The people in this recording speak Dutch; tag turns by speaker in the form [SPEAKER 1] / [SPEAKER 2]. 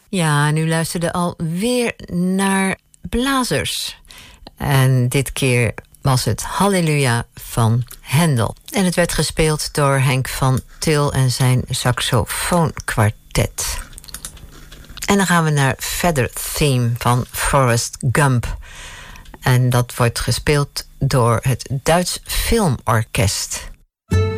[SPEAKER 1] Ja, en u luisterde alweer naar blazers. En dit keer was het Halleluja van Händel. En het werd gespeeld door Henk van Til en zijn saxofoonkwartet. En dan gaan we naar Feather Theme van Forrest Gump. En dat wordt gespeeld door het Duits Filmorkest.